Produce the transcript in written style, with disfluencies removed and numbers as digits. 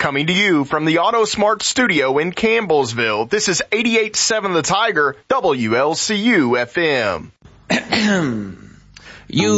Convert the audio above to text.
Coming to you from the AutoSmart studio in Campbellsville, this is 88.7 The Tiger, WLCU FM. You